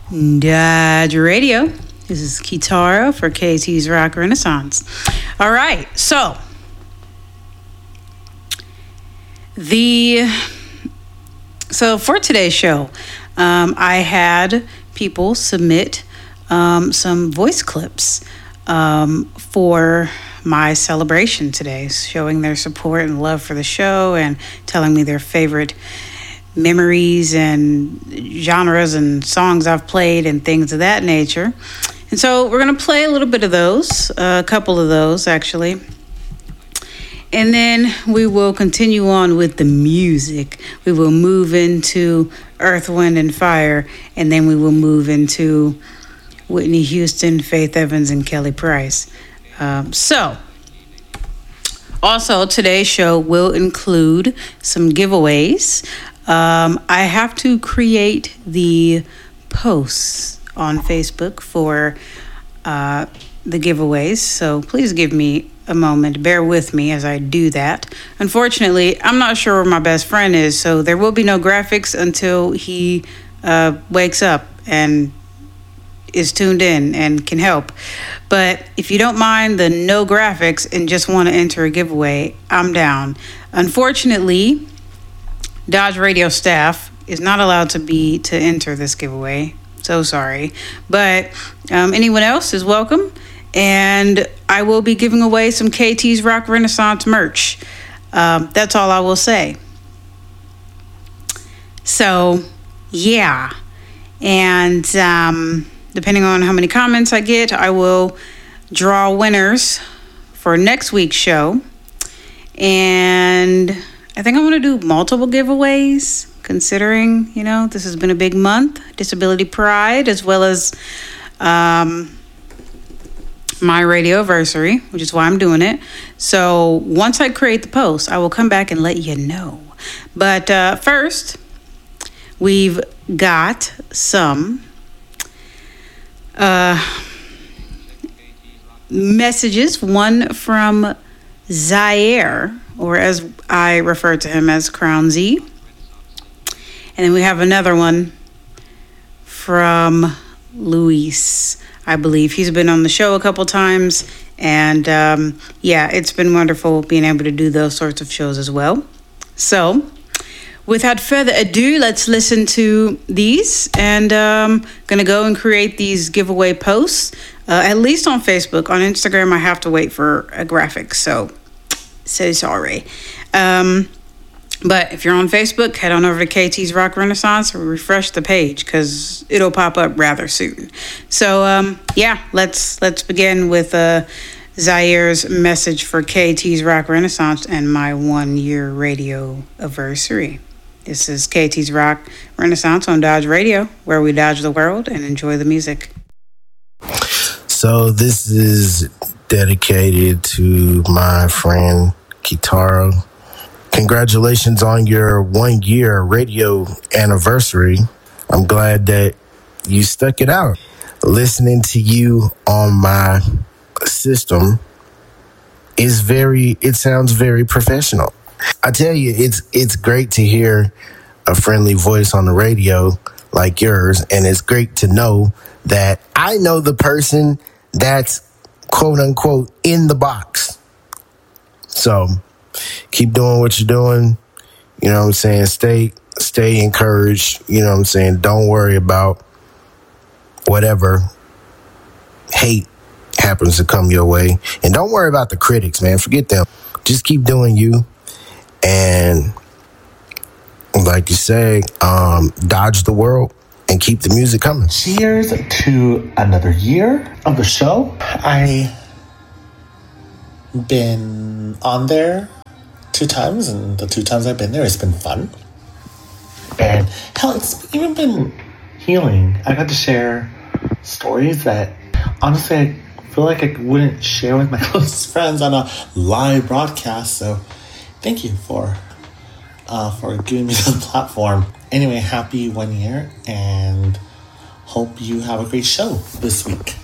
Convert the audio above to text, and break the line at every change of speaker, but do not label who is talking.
Dodge Radio. This is Kitara for KT's Rock Renaissance. All right, so for today's show, I had people submit some voice clips for my celebration today, showing their support and love for the show and telling me their favorite memories and genres and songs I've played and things of that nature. And so we're going to play a little bit of those, a couple of those actually. And then we will continue on with the music. We will move into Earth, Wind, and Fire, and then we will move into Whitney Houston, Faith Evans, and Kelly Price. Also, today's show will include some giveaways. I have to create the posts on Facebook for the giveaways, so please give me a moment. Bear with me as I do that. Unfortunately, I'm not sure where my best friend is, so there will be no graphics until he wakes up and is tuned in and can help. But if you don't mind the no graphics and just want to enter a giveaway, I'm down. Unfortunately, Dodge Radio staff is not allowed to enter this giveaway. So sorry. But anyone else is welcome. And I will be giving away some KT's Rock Renaissance merch. That's all I will say. So, yeah. And depending on how many comments I get, I will draw winners for next week's show. And I think I'm going to do multiple giveaways, considering, this has been a big month, Disability Pride, as well as my radioversary, which is why I'm doing it. So once I create the post, I will come back and let you know. But first, we've got some messages. One from Zaire, or as I refer to him as Crown Z. And then we have another one from Luis, I believe. He's been on the show a couple times. And it's been wonderful being able to do those sorts of shows as well. So without further ado, let's listen to these. And going to go and create these giveaway posts, at least on Facebook. On Instagram, I have to wait for a graphic. So sorry. But if you're on Facebook, head on over to KT's Rock Renaissance or refresh the page because it'll pop up rather soon. So, let's begin with Zaire's message for KT's Rock Renaissance and my 1-year radio anniversary. This is KT's Rock Renaissance on Dodge Radio, where we dodge the world and enjoy the music.
So this is dedicated to my friend Kitara. Congratulations on your 1-year radio anniversary. I'm glad that you stuck it out. Listening to you on my system it sounds very professional. I tell you, it's great to hear a friendly voice on the radio like yours, and it's great to know that I know the person that's quote unquote in the box. So keep doing what you're doing. You know what I'm saying? Stay encouraged. You know what I'm saying? Don't worry about whatever hate happens to come your way. And don't worry about the critics, man. Forget them. Just keep doing you. And like you say, dodge the world and keep the music coming.
Cheers to another year of the show. I been on there 2 times, and the 2 times I've been there, it's been fun. And hell, it's even been healing. I got to share stories that honestly I feel like I wouldn't share with my closest friends on a live broadcast. So thank you for giving me the platform. Anyway, happy 1 year, and hope you have a great show this week.